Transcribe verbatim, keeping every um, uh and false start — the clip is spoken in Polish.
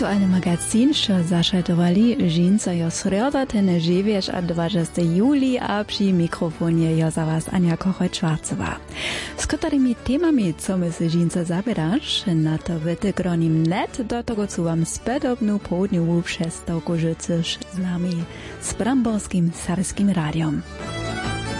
Aktualny magazin, що zaszedowali Żinca jo sreda, ten dziewięć a dwudziestego juli, a przy mikrofonie jo za was Ania Kochoj-Czwarcowa. Z którymi temami, co my z Żinca zabierasz, na to wytygronim net, do tego co wam spedobną południową przestałku życzysz z nami, z Bramborskim Sarskim Radiom.